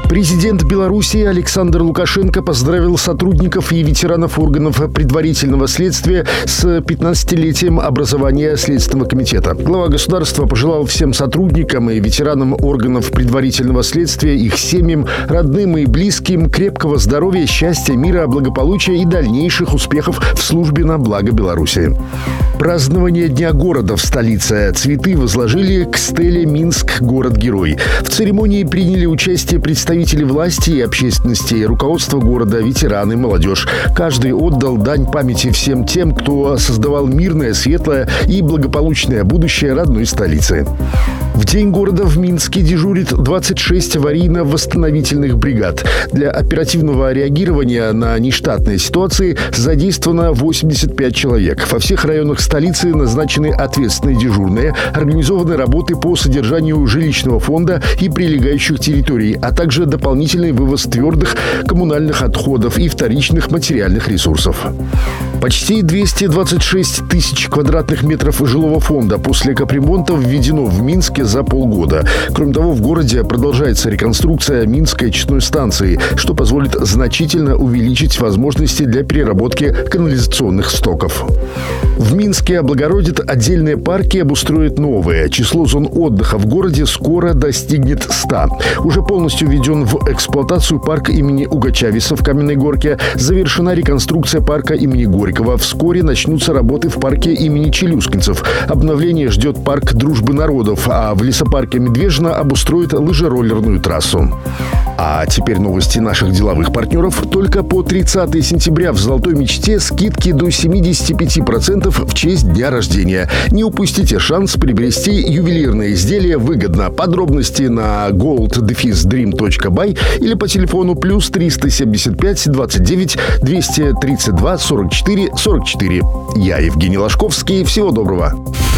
Президент Беларуси Александр Лукашенко поздравил сотрудников и ветеранов органов предварительного следствия с 15-летием образования Следственного комитета. Глава государства пожелал всем сотрудникам и ветеранам органов предварительного следствия, их семьям, родным и близким крепкого здоровья, счастья, мира, благополучия и дальнейших успехов в службе на благо Беларуси. Празднование Дня города в столице. Цветы возложили к стеле «Минск. Город-герой». В церемонии приняли участие представители власти и общественности, руководство города, ветераны, молодежь. Каждый отдал дань памяти всем тем, кто создавал мирное, светлое и благополучное будущее родной столицы. В День города в Минске дежурит 26 аварийно-восстановительных бригад. Для оперативного реагирования на нештатные ситуации задействовано 85 человек. Во всех районах столицы назначены ответственные дежурные, организованы работы по содержанию жилищного фонда и прилегающих территорий, а также дополнительный вывоз твердых коммунальных отходов и вторичных материальных ресурсов. Почти 226 тысяч квадратных метров жилого фонда после капремонта введено в Минске за полгода. Кроме того, в городе продолжается реконструкция Минской очистной станции, что позволит значительно увеличить возможности для переработки канализационных стоков. В Минске облагородят отдельные парки и обустроят новые. Число зон отдыха в городе скоро достигнет 100. Уже полностью введен в эксплуатацию парк имени Угачависа в Каменной Горке. Завершена реконструкция парка имени Горького. Вскоре начнутся работы в парке имени Челюскинцев. Обновление ждет парк Дружбы народов, а в лесопарке Медвежьина обустроят лыжероллерную трассу. А теперь новости наших деловых партнеров. Только по 30 сентября в «Золотой мечте» скидки до 75% в честь дня рождения. Не упустите шанс приобрести ювелирное изделие выгодно. Подробности на gold-dream.by или по телефону +3 375 29 232 44 44. Я Евгений Ложковский. Всего доброго.